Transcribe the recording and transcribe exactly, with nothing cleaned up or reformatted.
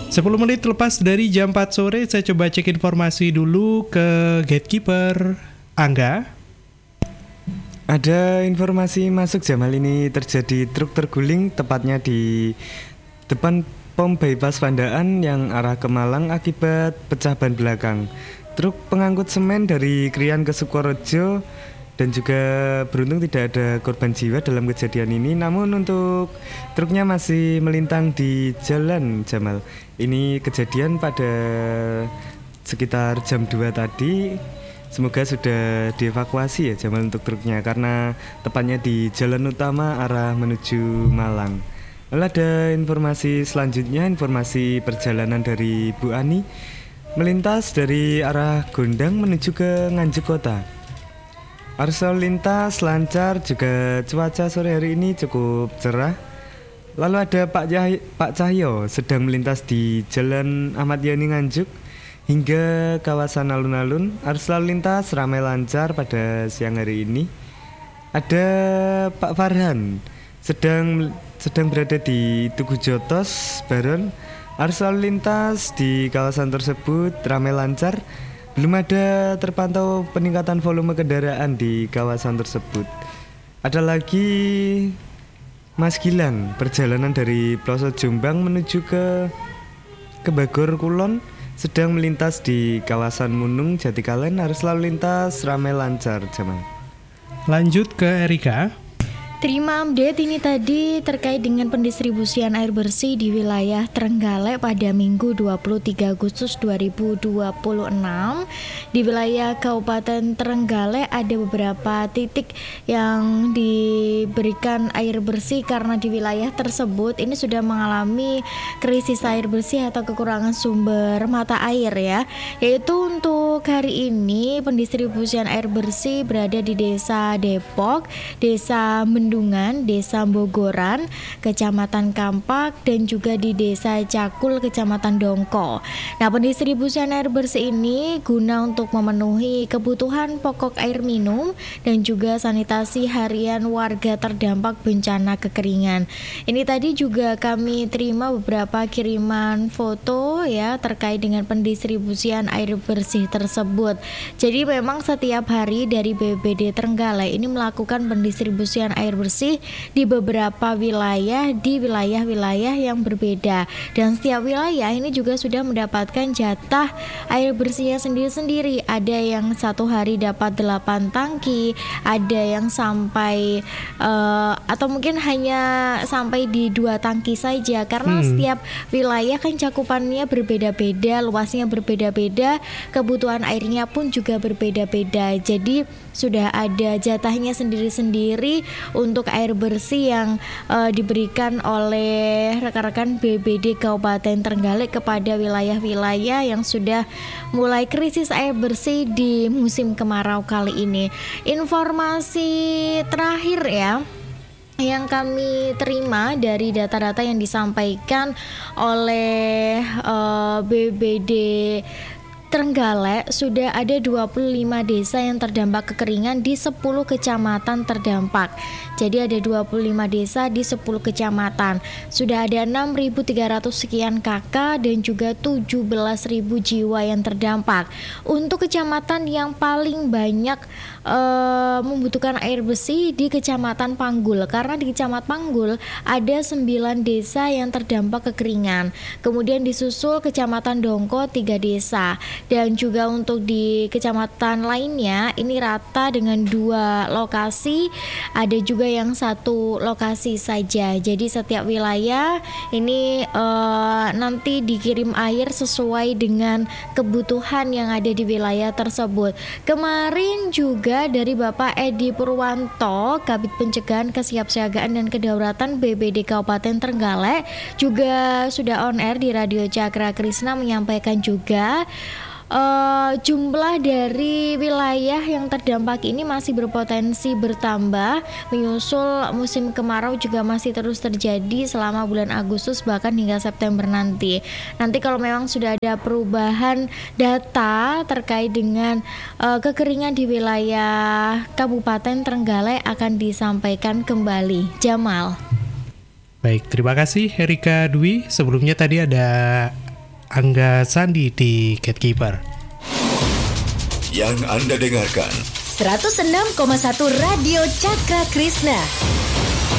sepuluh menit lepas dari jam empat sore, saya coba cek informasi dulu ke Gatekeeper. Angga, ada informasi masuk Jamal, ini terjadi truk terguling tepatnya di depan pom bypass Pandaan yang arah ke Malang akibat pecah ban belakang. Truk pengangkut semen dari Krian ke Sukorejo, dan juga beruntung tidak ada korban jiwa dalam kejadian ini. Namun untuk truknya masih melintang di jalan Jamal. Ini kejadian pada sekitar jam dua tadi. Semoga sudah dievakuasi ya Jamal untuk truknya, karena tepatnya di jalan utama arah menuju Malang. Lalu ada informasi selanjutnya, informasi perjalanan dari Bu Ani melintas dari arah Gondang menuju ke Nganjuk Kota. Arus lalu lintas lancar, juga cuaca sore hari ini cukup cerah. Lalu ada Pak Cahyo, Pak Cahyo sedang melintas di Jalan Ahmad Yani Nganjuk hingga kawasan alun-alun. Arus lalu lintas ramai lancar pada siang hari ini. Ada Pak Farhan sedang sedang berada di Tugu Jotos, Baron. Arus lalu lintas di kawasan tersebut ramai lancar. Belum ada terpantau peningkatan volume kendaraan di kawasan tersebut. Ada lagi Mas Gilang, perjalanan dari Ploso Jombang menuju ke ke Bagor Kulon sedang melintas di kawasan Munung Jatikalen. Arus lalu lintas ramai lancar Jamal. Lanjut ke Erika. Terima update ini tadi terkait dengan pendistribusian air bersih di wilayah Trenggalek pada Minggu dua puluh tiga Agustus dua ribu dua puluh enam. Di wilayah Kabupaten Trenggalek ada beberapa titik yang diberikan air bersih karena di wilayah tersebut ini sudah mengalami krisis air bersih atau kekurangan sumber mata air ya. Yaitu untuk hari ini pendistribusian air bersih berada di Desa Depok, Desa Bendungan, Desa Bogoran, Kecamatan Kampak, dan juga di Desa Cakul, Kecamatan Dongko. Nah, pendistribusian air bersih ini guna untuk memenuhi kebutuhan pokok air minum dan juga sanitasi harian warga terdampak bencana kekeringan. Ini tadi juga kami terima beberapa kiriman foto ya terkait dengan pendistribusian air bersih tersebut. Jadi memang setiap hari dari B P D Trenggalek ini melakukan pendistribusian air bersih di beberapa wilayah di wilayah-wilayah yang berbeda, dan setiap wilayah ini juga sudah mendapatkan jatah air bersihnya sendiri-sendiri. Ada yang satu hari dapat delapan tangki, ada yang sampai uh, atau mungkin hanya sampai di dua tangki saja karena hmm. setiap wilayah kan cakupannya berbeda-beda, luasnya berbeda-beda, kebutuhan airnya pun juga berbeda-beda. Jadi sudah ada jatahnya sendiri-sendiri untuk air bersih yang uh, diberikan oleh rekan-rekan B P D Kabupaten Trenggalek kepada wilayah-wilayah yang sudah mulai krisis air bersih di musim kemarau kali ini. Informasi terakhir ya yang kami terima dari data-data yang disampaikan oleh uh, B P D Trenggalek, sudah ada dua puluh lima desa yang terdampak kekeringan di sepuluh kecamatan terdampak. Jadi ada dua puluh lima desa di sepuluh kecamatan. Sudah ada enam ribu tiga ratus sekian kakak dan juga tujuh belas ribu jiwa yang terdampak. Untuk kecamatan yang paling banyak uh, membutuhkan air bersih di Kecamatan Panggul, karena di Kecamatan Panggul ada sembilan desa yang terdampak kekeringan. Kemudian disusul Kecamatan Dongko tiga desa. Dan juga untuk di kecamatan lainnya ini rata dengan dua lokasi, ada juga yang satu lokasi saja. Jadi setiap wilayah ini uh, nanti dikirim air sesuai dengan kebutuhan yang ada di wilayah tersebut. Kemarin juga dari Bapak Edi Purwanto, Kabid Pencegahan Kesiapsiagaan dan Kedaulatan B P D Kabupaten Trenggalek, juga sudah on air di Radio Cakra Krisna menyampaikan juga Uh, jumlah dari wilayah yang terdampak ini masih berpotensi bertambah, menyusul musim kemarau juga masih terus terjadi selama bulan Agustus bahkan hingga September nanti. Nanti kalau memang sudah ada perubahan data terkait dengan uh, kekeringan di wilayah Kabupaten Trenggalek akan disampaikan kembali. Jamal. Baik, terima kasih Erika Dwi. Sebelumnya tadi ada Angga Sandi di Gatekeeper. Yang Anda dengarkan seratus enam koma satu Radio Cakra Krishna.